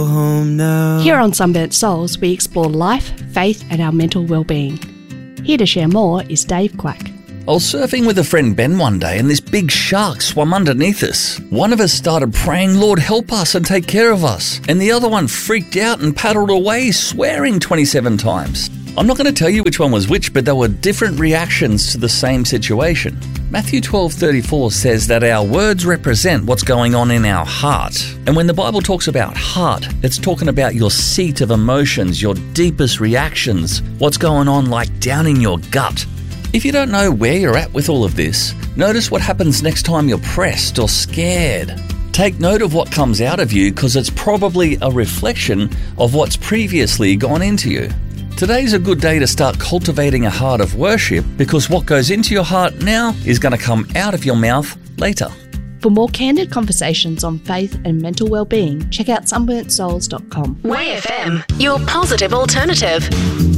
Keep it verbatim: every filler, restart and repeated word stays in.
go home now. Here on Sunburnt Souls, we explore life, faith and our mental well-being. Here to share more is Dave Quack. I was surfing with a friend Ben one day and this big shark swam underneath us. One of us started praying, Lord, help us and take care of us. And the other one freaked out and paddled away, swearing twenty-seven times. I'm not going to tell you which one was which, but there were different reactions to the same situation. Matthew twelve thirty-four says that our words represent what's going on in our heart. And when the Bible talks about heart, it's talking about your seat of emotions, your deepest reactions, what's going on like down in your gut. If you don't know where you're at with all of this, notice what happens next time you're pressed or scared. Take note of what comes out of you because it's probably a reflection of what's previously gone into you. Today's a good day to start cultivating a heart of worship because what goes into your heart now is going to come out of your mouth later. For more candid conversations on faith and mental well-being, check out sunburnt souls dot com. Way F M, your positive alternative.